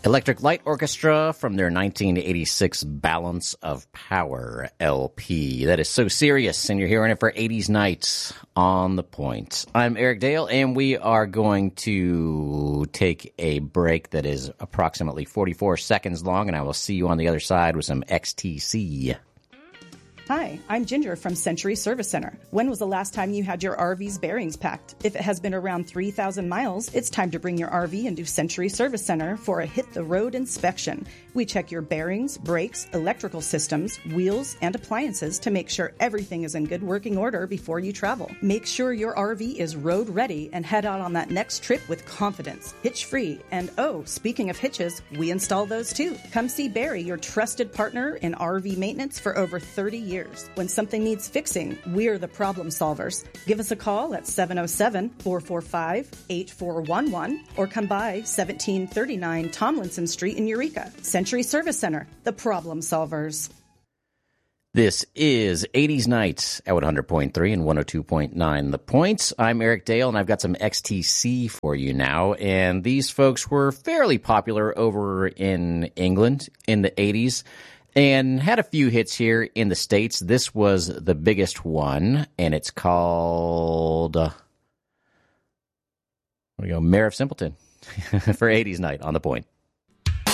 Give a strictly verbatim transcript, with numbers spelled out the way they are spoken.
Electric Light Orchestra from their nineteen eighty-six Balance of Power L P. That is So Serious, and you're hearing it for eighties Nights on The Point. I'm Eric Dale, and we are going to take a break that is approximately forty-four seconds long, and I will see you on the other side with some X T C. Hi, I'm Ginger from Century Service Center. When was the last time you had your R V's bearings packed? If it has been around three thousand miles, it's time to bring your R V into Century Service Center for a hit-the-road inspection. We check your bearings, brakes, electrical systems, wheels, and appliances to make sure everything is in good working order before you travel. Make sure your R V is road ready and head out on that next trip with confidence. Hitch-free. And oh, speaking of hitches, we install those too. Come see Barry, your trusted partner in R V maintenance for over thirty years. When something needs fixing, we're the problem solvers. Give us a call at seven oh seven, four four five, eight four one one or come by seventeen thirty-nine Tomlinson Street in Eureka. Century Service Center, the problem solvers. This is eighties Nights at one hundred point three and one oh two point nine The Points. I'm Eric Dale, and I've got some X T C for you now. And these folks were fairly popular over in England in the eighties. And had a few hits here in the States. This was the biggest one, and it's called, uh, there we go, Mayor of Simpleton for eighties Night on The Point.